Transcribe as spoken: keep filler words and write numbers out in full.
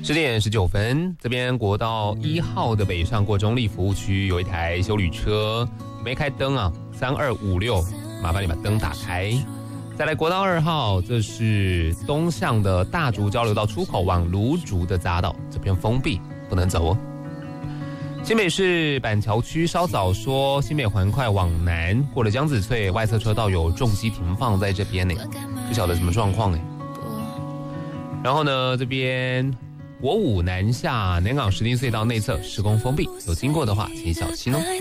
十点十九分，这边国道一号的北上过中立服务区有一台休旅车没开灯啊，三二五六，麻烦你把灯打开。再来国道二号，这是东向的大竹交流道出口往芦竹的匝道，这边封闭，不能走哦。新北市板桥区稍早说，新北环快往南过了江子翠外侧车道有重机停放在这边呢，不晓得什么状况呢。然后呢，这边国五南下南港石碇隧道内侧施工封闭，有经过的话请小心哦。